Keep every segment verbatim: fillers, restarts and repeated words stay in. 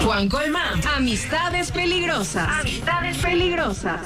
Juan Colmán, amistades peligrosas. Amistades peligrosas.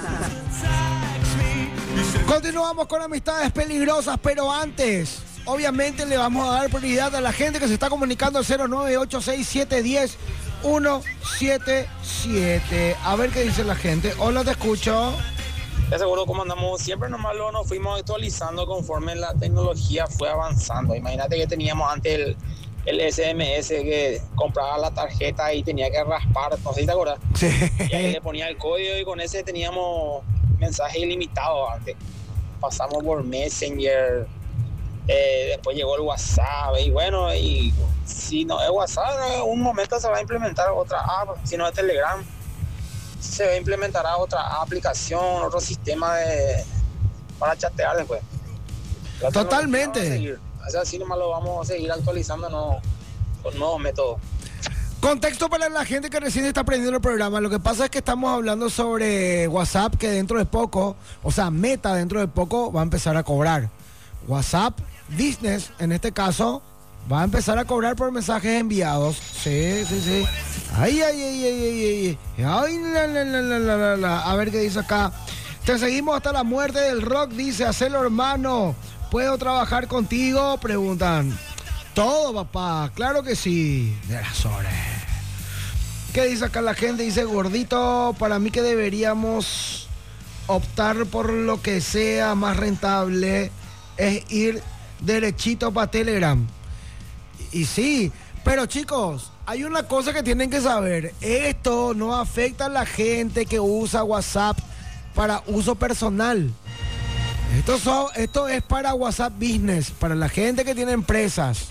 Continuamos con amistades peligrosas, pero antes, obviamente le vamos a dar prioridad a la gente que se está comunicando al cero nueve ocho seis siete uno cero uno siete siete. A ver qué dice la gente. Hola, te escucho. Ya seguro como andamos, siempre nomás lo nos fuimos actualizando conforme la tecnología fue avanzando. Imagínate que teníamos antes el, el S M S que compraba la tarjeta y tenía que raspar, no sé si te acuerdas. Sí. Y ahí le ponía el código y con ese teníamos mensaje ilimitado antes. Pasamos por Messenger, eh, después llegó el WhatsApp y bueno, y si no es WhatsApp, en un momento se va a implementar otra app, si no es Telegram, se va a implementar otra aplicación, otro sistema de para chatear después. La Totalmente. O sea, así nomás lo vamos a seguir actualizando, no, con nuevos métodos. Contexto para la gente que recién está aprendiendo el programa. Lo que pasa es que estamos hablando sobre WhatsApp, que dentro de poco, o sea, Meta dentro de poco va a empezar a cobrar. WhatsApp Business, en este caso, va a empezar a cobrar por mensajes enviados. Sí, sí, sí. Ay, ay, ay, ay, ay, ay. Ay, la, la, la, la, la, la, la. A ver qué dice acá. Te seguimos hasta la muerte del rock, dice. Hacelo, hermano. ¿Puedo trabajar contigo? Preguntan. Todo, papá, claro que sí. De las horas. ¿Qué dice acá la gente? Dice, gordito, para mí que deberíamos optar por lo que sea más rentable, es ir derechito para Telegram. Y sí, pero chicos, hay una cosa que tienen que saber. Esto no afecta a la gente que usa WhatsApp para uso personal. Esto, son, esto es para WhatsApp Business, para la gente que tiene empresas.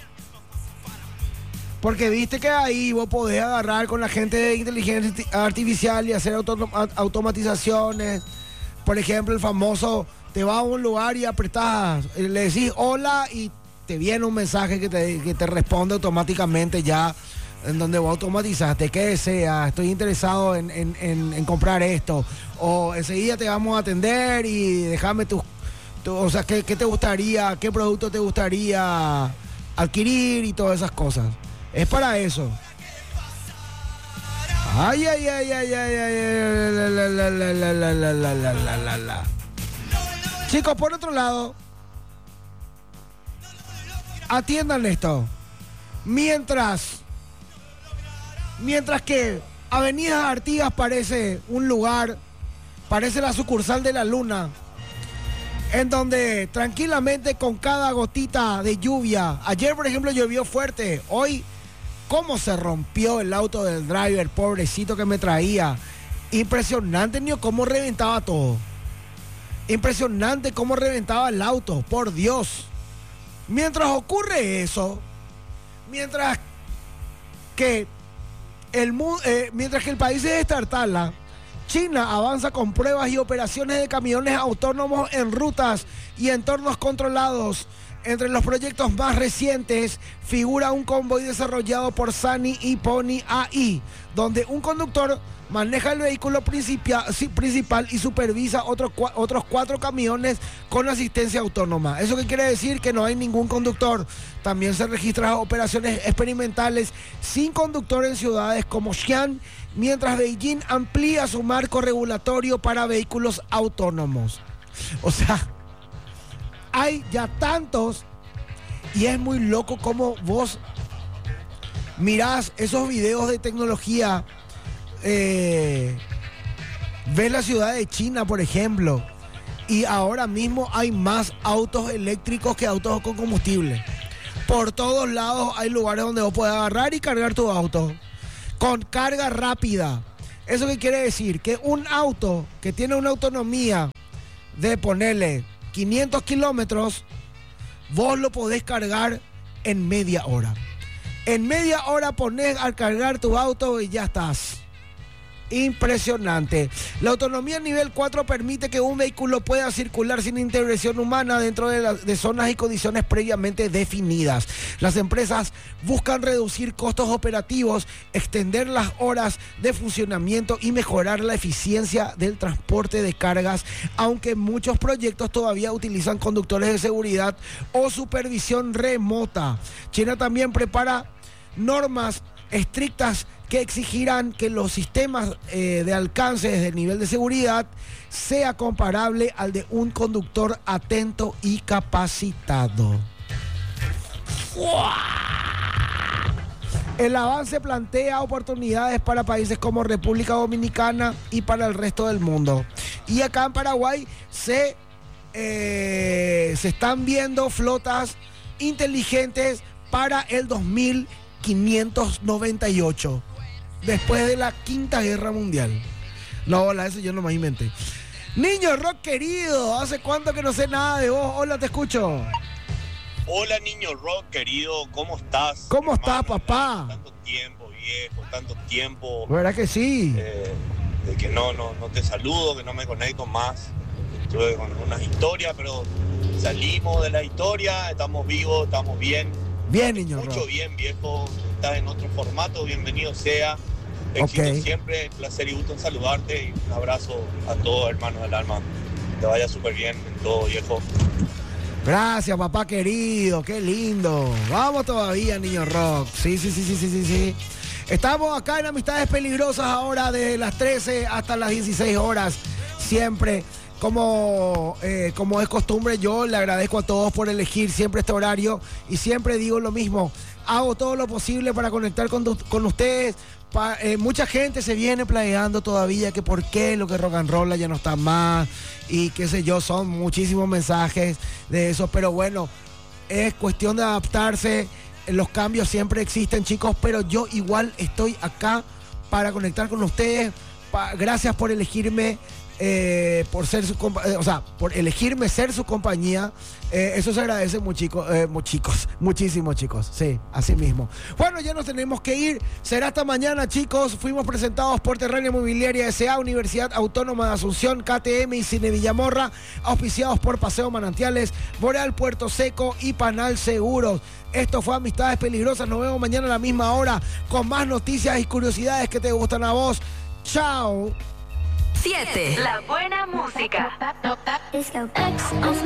Porque viste que ahí vos podés agarrar con la gente de inteligencia artificial y hacer auto, automatizaciones. Por ejemplo, el famoso, te vas a un lugar y apretás, le decís hola y te viene un mensaje que te, que te responde automáticamente ya, en donde vos automatizaste, ¿qué deseas? Estoy interesado en, en, en, en comprar esto. O enseguida te vamos a atender y déjame tus, tu, o sea, ¿qué, ¿qué te gustaría? ¿Qué producto te gustaría adquirir? Y todas esas cosas. Es para eso. Ay, ay, ay, ay, ay, ay, la, la, la, la, la, la, la, la, la, la, la. Chicos, por otro lado, atiendan esto. Mientras, mientras que Avenida Artigas parece un lugar, parece la sucursal de la luna, en donde tranquilamente con cada gotita de lluvia, ayer por ejemplo llovió fuerte, hoy cómo se rompió el auto del driver, pobrecito que me traía, impresionante niño cómo reventaba todo, impresionante cómo reventaba el auto, por Dios. Mientras ocurre eso, mientras que el, eh, mientras que el país se destartala, China avanza con pruebas y operaciones de camiones autónomos en rutas y entornos controlados. Entre los proyectos más recientes figura un convoy desarrollado por Sunny y Pony A I, donde un conductor maneja el vehículo principal y supervisa otros, otros cuatro camiones con asistencia autónoma. ¿Eso qué quiere decir? Que no hay ningún conductor. También se registran operaciones experimentales sin conductor en ciudades como Xi'an, mientras Beijing amplía su marco regulatorio para vehículos autónomos. O sea, hay ya tantos, y es muy loco como vos mirás esos videos de tecnología, eh, ves la ciudad de China, por ejemplo, y ahora mismo hay más autos eléctricos que autos con combustible. Por todos lados hay lugares donde vos podés agarrar y cargar tu auto con carga rápida. ¿Eso qué quiere decir? Que un auto que tiene una autonomía de ponerle quinientos kilómetros, vos lo podés cargar en media hora. En media hora ponés al cargar tu auto y ya estás. Impresionante. La autonomía nivel cuatro permite que un vehículo pueda circular sin intervención humana dentro de, la, de zonas y condiciones previamente definidas. Las empresas buscan reducir costos operativos, extender las horas de funcionamiento y mejorar la eficiencia del transporte de cargas, aunque muchos proyectos todavía utilizan conductores de seguridad o supervisión remota. China también prepara normas estrictas que exigirán que los sistemas eh, de alcance desde el nivel de seguridad sea comparable al de un conductor atento y capacitado. El avance plantea oportunidades para países como República Dominicana y para el resto del mundo. Y acá en Paraguay se, eh, se están viendo flotas inteligentes para el dos mil quinientos noventa y ocho, después de la Quinta Guerra Mundial. No, hola, eso yo no me inventé. Niño Rock querido, ¿hace cuánto que no sé nada de vos? Hola, te escucho. Hola, Niño Rock querido, ¿cómo estás? ¿Cómo hermano, estás, papá? Tanto tiempo, viejo, tanto tiempo. ¿Verdad que sí? Eh, de que no, no, no te saludo, que no me conecto más. Estuve con unas historias, pero salimos de la historia, estamos vivos, estamos bien. Bien, Niño Rock. Mucho bien, viejo. Estás en otro formato, bienvenido sea. Éxito Ok. siempre, placer y gusto en saludarte y un abrazo a todos, hermanos del alma. Te vaya súper bien en todo, viejo. Gracias, papá querido, qué lindo. Vamos todavía, Niño Rock. Sí, sí, sí, sí, sí, sí, sí. Estamos acá en Amistades Peligrosas ahora desde las trece hasta las dieciséis horas. Siempre, como, eh, como es costumbre, yo le agradezco a todos por elegir siempre este horario y siempre digo lo mismo. Hago todo lo posible para conectar con, con ustedes. Pa, eh, mucha gente se viene planeando todavía que por qué lo que rock and roll ya no está más y qué sé yo, son muchísimos mensajes de eso, pero bueno, es cuestión de adaptarse, los cambios siempre existen, chicos, pero yo igual estoy acá para conectar con ustedes. Pa, gracias por elegirme, eh, por ser su compa- eh, o sea, por elegirme ser su compañía. Eh, eso se agradece muy chicos, eh, muy chicos, muchísimo, chicos. Sí, así mismo. Bueno, ya nos tenemos que ir. Será hasta mañana, chicos. Fuimos presentados por Terrania Mobiliaria S A, Universidad Autónoma de Asunción, K T M y Cine Villamorra, auspiciados por Paseo Manantiales, Boreal Puerto Seco y Panal Seguros. Esto fue Amistades Peligrosas. Nos vemos mañana a la misma hora con más noticias y curiosidades que te gustan a vos. Chao. siete. La buena música. It's the